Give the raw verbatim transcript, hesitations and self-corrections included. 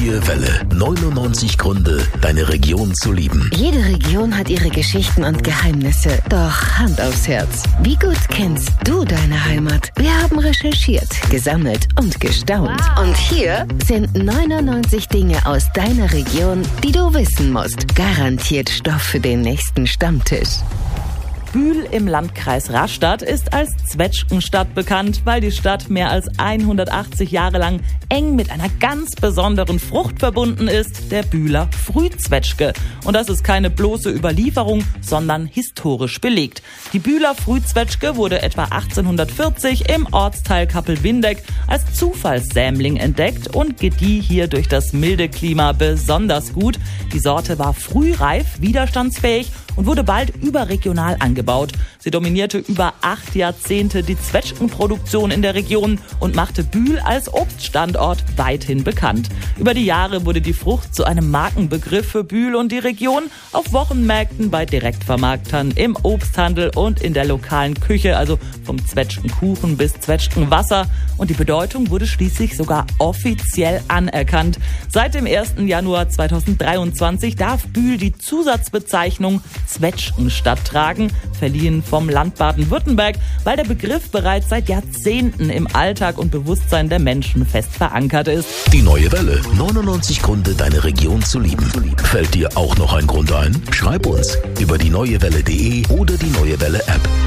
Neue Welle. neunundneunzig Gründe, deine Region zu lieben. Jede Region hat ihre Geschichten und Geheimnisse. Doch Hand aufs Herz. Wie gut kennst du deine Heimat? Wir haben recherchiert, gesammelt und gestaunt. Wow. Und hier sind neunundneunzig Dinge aus deiner Region, die du wissen musst. Garantiert Stoff für den nächsten Stammtisch. Bühl im Landkreis Rastatt ist als Zwetschgenstadt bekannt, weil die Stadt mehr als hundertachtzig Jahre lang eng mit einer ganz besonderen Frucht verbunden ist, der Bühler Frühzwetschge. Und das ist keine bloße Überlieferung, sondern historisch belegt. Die Bühler Frühzwetschge wurde etwa achtzehnhundertvierzig im Ortsteil Kappelwindeck als Zufallssämling entdeckt und gedieh hier durch das milde Klima besonders gut. Die Sorte war frühreif, widerstandsfähig und wurde bald überregional angebaut. Sie dominierte über acht Jahrzehnte die Zwetschgenproduktion in der Region und machte Bühl als Obststandort weithin bekannt. Über die Jahre wurde die Frucht zu einem Markenbegriff für Bühl und die Region auf Wochenmärkten, bei Direktvermarktern, im Obsthandel und in der lokalen Küche, also vom Zwetschgenkuchen bis Zwetschgenwasser. Und die Bedeutung wurde schließlich sogar offiziell anerkannt. Seit dem ersten Januar zweitausenddreiundzwanzig darf Bühl die Zusatzbezeichnung Zwetschgenstadt tragen, verliehen vom Land Baden-Württemberg, weil der Begriff bereits seit Jahrzehnten im Alltag und Bewusstsein der Menschen fest verankert ist. Die Neue Welle. neunundneunzig Gründe, deine Region zu lieben. Fällt dir auch noch ein Grund ein? Schreib uns über die neuewelle punkt de oder die Neue Welle App.